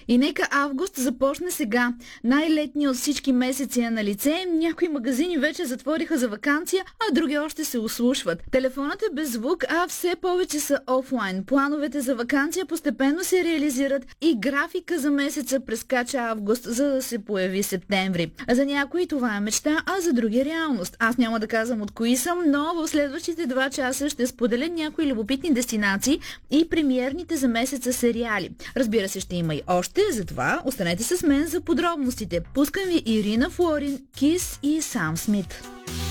И нека август започне сега. Най-летният от всички месеци е на лице. Някои магазини вече затвориха за ваканция, а други още се услушват. Телефонът е без звук, а все повече са офлайн. Плановете за ваканция постепенно се реализират и графика за месеца прескача август, за да се появи септември. За някои това е мечта, а за други реалност. Аз няма да казвам от кои съм, но в следващите 2 часа ще споделя някои любопитни дестинации и премиерните за месеца сериали. Разбира се, ще има и още, затова останете с мен за подробностите. Пускам ви Ирина Флорин, Кис и Сам Смит.